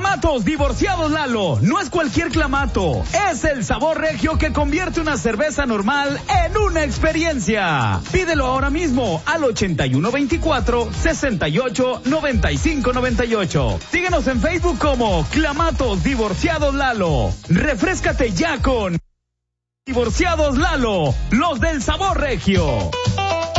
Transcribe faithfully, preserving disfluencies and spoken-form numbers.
Clamatos Divorciados Lalo. No es cualquier clamato. Es el sabor regio que convierte una cerveza normal en una experiencia. Pídelo ahora mismo al ochenta y uno veinticuatro, sesenta y ocho, noventa y cinco noventa y ocho. Síguenos en Facebook como Clamatos Divorciados Lalo. Refréscate ya con Divorciados Lalo, los del sabor regio.